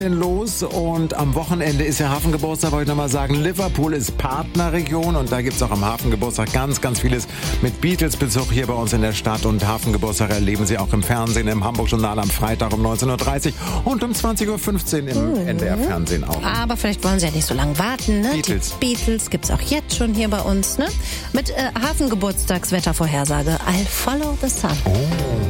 Los und am Wochenende ist ja Hafengeburtstag, wollte ich nochmal sagen. Liverpool ist Partnerregion und da gibt's auch am Hafengeburtstag ganz, ganz vieles mit Beatles-Bezug hier bei uns in der Stadt. Und Hafengeburtstag erleben Sie auch im Fernsehen, im Hamburg-Journal am Freitag um 19.30 Uhr und um 20.15 Uhr im NDR-Fernsehen auch. Aber vielleicht wollen Sie ja nicht so lange warten, ne? Beatles. Die Beatles gibt's auch jetzt schon hier bei uns, ne? Mit Hafengeburtstagswettervorhersage. I'll follow the sun. Oh.